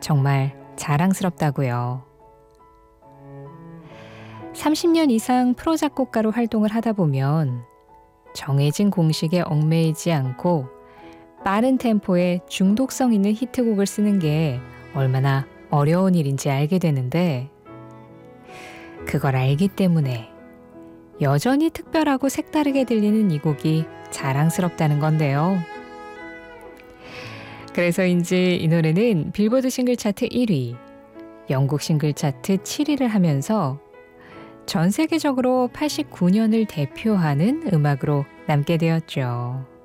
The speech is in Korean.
정말 자랑스럽다고요. 30년 이상 프로 작곡가로 활동을 하다 보면 정해진 공식에 얽매이지 않고 빠른 템포의 중독성 있는 히트곡을 쓰는 게 얼마나 어려운 일인지 알게 되는데, 그걸 알기 때문에 여전히 특별하고 색다르게 들리는 이 곡이 자랑스럽다는 건데요. 그래서인지 이 노래는 빌보드 싱글 차트 1위, 영국 싱글 차트 7위를 하면서 전 세계적으로 89년을 대표하는 음악으로 남게 되었죠.